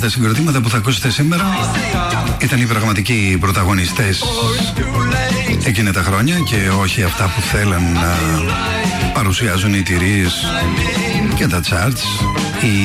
τα συγκροτήματα που θα ακούσετε σήμερα ήταν οι πραγματικοί πρωταγωνιστές εκείνα τα χρόνια και όχι αυτά που θέλαν να παρουσιάζουν οι εταιρείες και τα charts.